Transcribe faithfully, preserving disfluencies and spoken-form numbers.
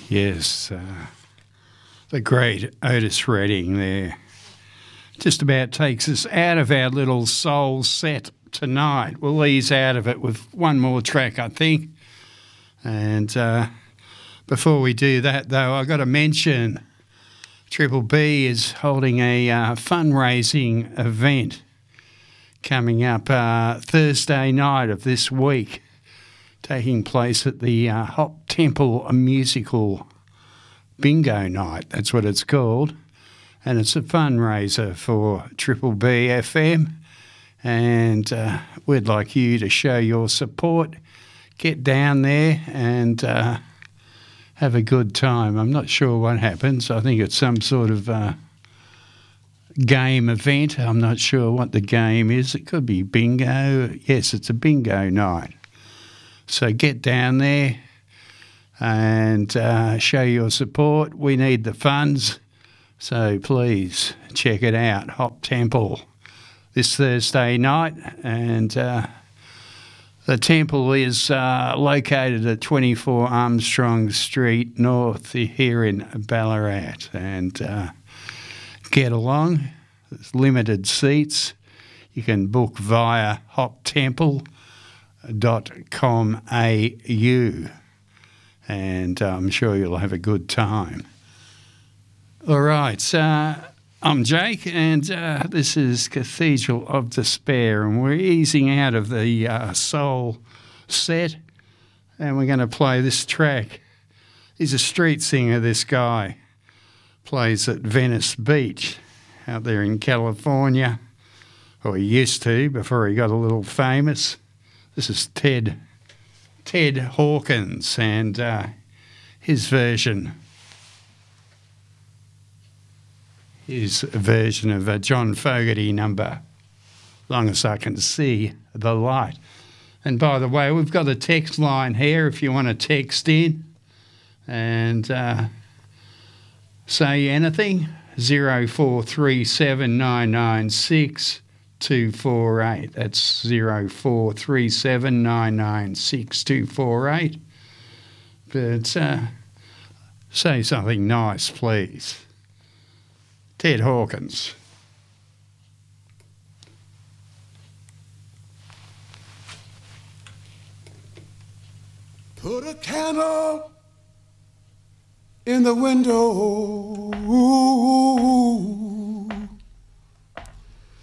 Yes, uh, the great Otis Redding there just about takes us out of our little soul set tonight. We'll ease out of it with one more track, I think. And uh, before we do that, though, I've got to mention Triple B is holding a uh, fundraising event coming up uh, Thursday night of this week, taking place at the uh, Hop Temple Musical Bingo Night. That's what it's called. And it's a fundraiser for Triple B F M. And uh, we'd like you to show your support. Get down there and uh, have a good time. I'm not sure what happens. I think it's some sort of uh, game event. I'm not sure what the game is. It could be bingo. Yes, it's a bingo night. So get down there and uh, show your support. We need the funds, so please check it out. Hop Temple this Thursday night, and uh, the temple is uh, located at twenty-four Armstrong Street North here in Ballarat. And uh, get along. There's limited seats. You can book via hop temple dot com a u, and I'm sure you'll have a good time. All right, uh, I'm Jake, and uh, this is Cathedral of Despair, and we're easing out of the uh, soul set, and we're going to play this track. He's a street singer, this guy. Plays at Venice Beach out there in California, or he used to before he got a little famous. This is Ted, Ted Hawkins, and uh, his version, his version of a John Fogerty number, Long as I Can See the Light. And by the way, we've got a text line here if you want to text in and uh, say anything. zero four three seven nine nine six two four eight. That's zero four three seven nine nine six two four eight. But uh, say something nice, please. Ted Hawkins. Put a candle in the window. Ooh.